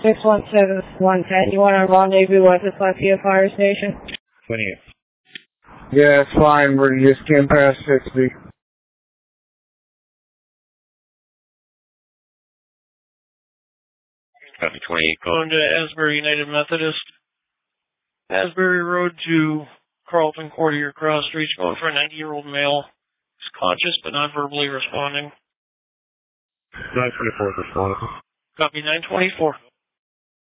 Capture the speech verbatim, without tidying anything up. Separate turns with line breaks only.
six one seven, one ten. You want to rendezvous at the Lafayette Fire Station?
twenty-eight.
Yeah, it's fine. We just came past sixty.
Copy twenty-eight.
Going to Asbury United Methodist. Asbury Road to Carlton Courtier Cross Street. Going for a ninety-year-old male. He's conscious but not verbally responding.
nine twenty-four is responding.
Copy nine twenty-four.